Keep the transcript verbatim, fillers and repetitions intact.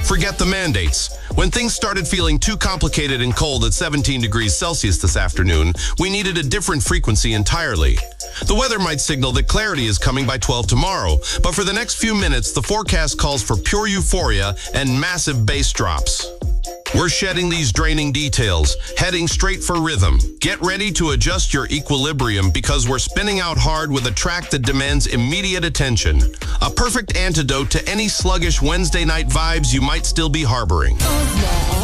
Forget the mandates. When things started feeling too complicated and cold at seventeen degrees Celsius this afternoon, we needed a different frequency entirely. The weather might signal that clarity is coming by twelve tomorrow, but for the next few minutes, the forecast calls for pure euphoria and massive bass drops. We're shedding these draining details, heading straight for rhythm. Get ready to adjust your equilibrium because we're spinning out hard with a track that demands immediate attention. A perfect antidote to any sluggish Wednesday night vibes you might still be harboring.